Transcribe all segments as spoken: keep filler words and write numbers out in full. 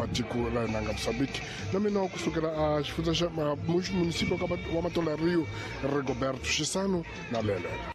wa tiko ra hina nga Mozambique na mina kusukela a xifundza xa municipio wa Matola Rio Rigoberto Chisano na lelela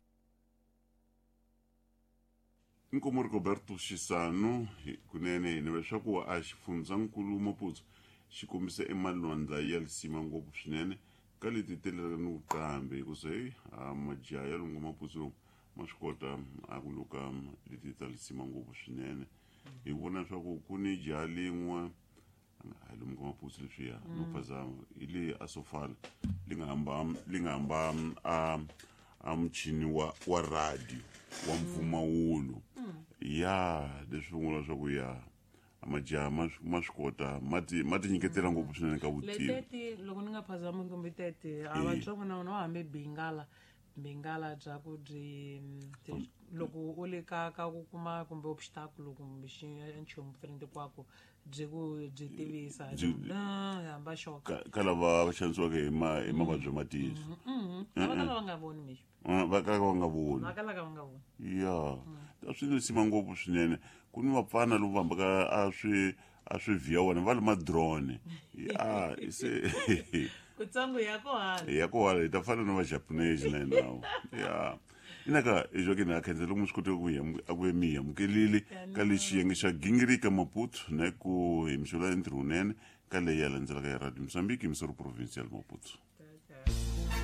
Inkomo Rigoberto Chisano kunene hi leswaku a xifundzankulu Maputo xi kombise emalwandla ya lisima ngopfu swinene ka leti teleka ni vuqambe hikuva hey majaha ya lungu Maputo ma swi kota a ku luka leti ta lisima ngopfu swinene hi vona leswaku ku ni jaha lin'we a lungu Maputo leswiya no phazama ile asofala li nga hamba li nga hamba a a muchini wa wa radio wa mpfumawulo ya leswi ngula swa ku ya amajaha ma swi kota mati mati nyiketela ngopfu swinene ka vutivi leteti loko ni nga phazama ngombe tete a vatsongo na vona va hambe bingala bingala bya ku byi loko u le ka ka ku kuma kumbe obstacle kumbe xinchumu frente kwako byi ku byi tivisa hamba shoka ka lava va xanisiwaka hi ma hi mavabyi matihlo va kala va nga voni mixo va kala va nga voni va kala va nga voni ya ta swi lisima ngopfu swinene ku ni vapfana loku vambaka a swi a swi vhiya wona va le madrone ya se kutsangu ya ko hala ya ko hala ita fana na va Japanese na nawo ya inaka ejo ke na khendzela ku musikuti ku ya ku emiya mukelili ka lexi yenge xa gingirika Maputo na ku himsula entirhunene ka leyi ya landzelaka ya Radio Mozambique misoro provincial Maputo.